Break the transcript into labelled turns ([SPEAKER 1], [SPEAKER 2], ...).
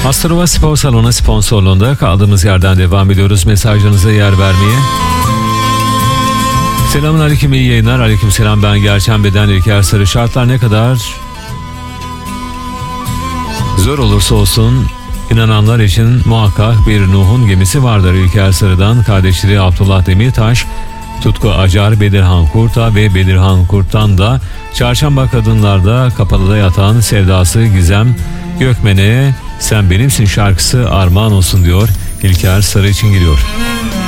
[SPEAKER 1] Astrova Spor Salonu sponsorluğunda kaldığımız yerden devam ediyoruz mesajlarınıza yer vermeye. Selamünaleyküm, iyi yayınlar. Aleykümselam, ben Gerçen Beden İlker Sarı. Şartlar ne kadar zor olursa olsun inananlar için muhakkak bir Nuh'un gemisi vardır. İlker Sarı'dan kardeşleri Abdullah Demirtaş, Tutku Acar, Bedirhan Kurt'a ve Bedirhan Kurt'tan da Çarşamba Kadınlar'da Kapalı'da yatan sevdası Gizem Gökmen'e Sen Benimsin şarkısı armağan olsun diyor. İlker Sarı için giriyor.